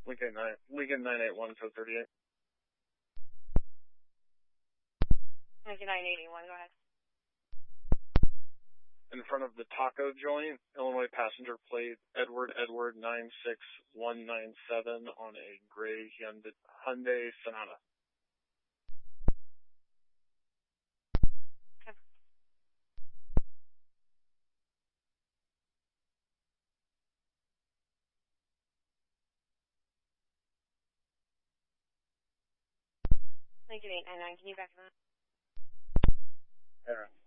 Lincoln 981 code 38. Lincoln 981, go ahead. In front of the taco joint, Illinois passenger plate Edward 96197 on a gray Hyundai Sonata. Okay. Lincoln 899, can you back him up? Aaron.